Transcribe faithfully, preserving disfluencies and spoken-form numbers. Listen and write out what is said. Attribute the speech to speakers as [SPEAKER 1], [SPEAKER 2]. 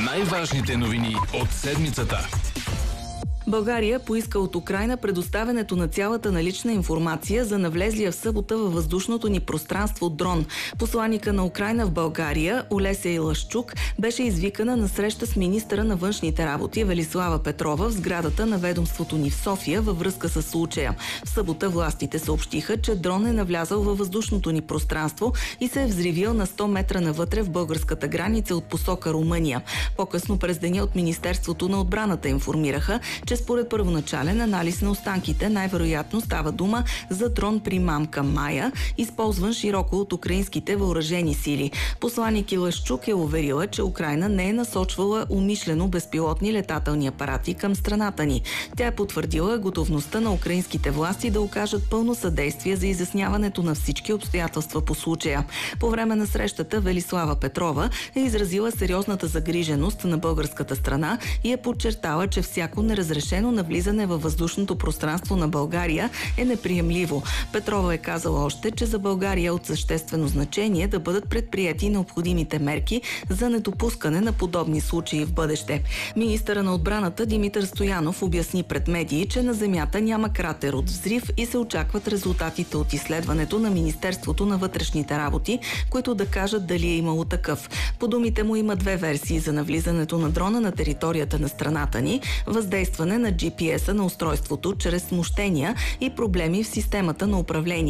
[SPEAKER 1] Най-важните новини от седмицата.
[SPEAKER 2] България поиска от Украйна предоставянето на цялата налична информация за навлезлия в събота във въздушното ни пространство дрон. Посланика на Украйна в България, Олеся Илашчук, беше извикана на среща с министъра на външните работи Велислава Петрова в сградата на ведомството ни в София във връзка с случая. В събота властите съобщиха, че дрон е навлязал във въздушното ни пространство и се е взривил на сто метра навътре в българската граница от посока Румъния. По-късно през деня от Министерството на отбраната информираха, че според първоначален анализ на останките най-вероятно става дума за дрон примамка Майя, използван широко от украинските въоръжени сили. Посланик Илашчук е уверила, че Украйна не е насочвала умишлено безпилотни летателни апарати към страната ни. Тя е потвърдила готовността на украинските власти да окажат пълно съдействие за изясняването на всички обстоятелства по случая. По време на срещата Велислава Петрова е изразила сериозната загриженост на българската страна и е подчертала, че всяко неразрешено навлизане във въздушното пространство на България е неприемливо. Петрова е казала още, че за България е от съществено значение да бъдат предприети необходимите мерки за недопускане на подобни случаи в бъдеще. Министъра на отбраната Димитър Стоянов обясни пред медии, че на земята няма кратер от взрив и се очакват резултатите от изследването на Министерството на вътрешните работи, които да кажат дали е имало такъв. По думите му има две версии за навлизането на дрона на територията на страната ни: въздействане на джи пи ес-а на устройството чрез смущения и проблеми в системата на управление.